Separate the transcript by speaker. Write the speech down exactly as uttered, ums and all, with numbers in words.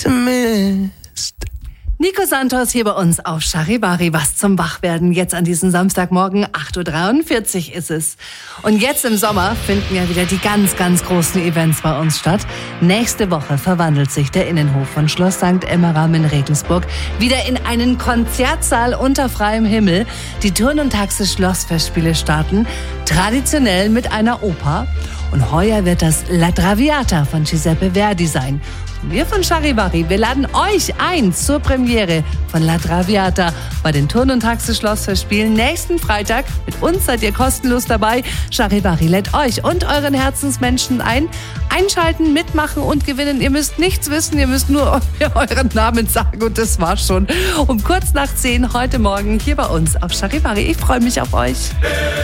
Speaker 1: Mist.
Speaker 2: Nico Santos hier bei uns auf Charivari. Was zum Wachwerden. Jetzt an diesem Samstagmorgen, acht Uhr dreiundvierzig ist es. Und jetzt im Sommer finden ja wieder die ganz, ganz großen Events bei uns statt. Nächste Woche verwandelt sich der Innenhof von Schloss Sankt Emmeram in Regensburg wieder in einen Konzertsaal unter freiem Himmel. Die Turn- und Taxis-Schlossfestspiele starten traditionell mit einer Oper. Und heuer wird das La Traviata von Giuseppe Verdi sein. Und wir von Charivari, wir laden euch ein zur Premiere von La Traviata bei den Turn- und Taxis-Schlossfestspielen nächsten Freitag. Mit uns seid ihr kostenlos dabei. Charivari lädt euch und euren Herzensmenschen ein. Einschalten, mitmachen und gewinnen. Ihr müsst nichts wissen, ihr müsst nur euren Namen sagen und das war's schon. Um kurz nach zehn heute Morgen hier bei uns auf Charivari. Ich freue mich auf euch.